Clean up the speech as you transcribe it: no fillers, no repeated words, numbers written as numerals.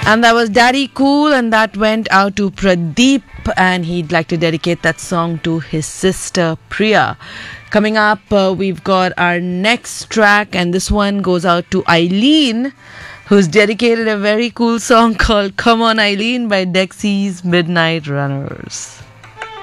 And that was Daddy Cool, and that went out to Pradeep, and he'd like to dedicate that song to his sister Priya. Coming up, we've got our next track, and this one goes out to Eileen, who's dedicated a very cool song called Come On Eileen by Dexy's Midnight Runners.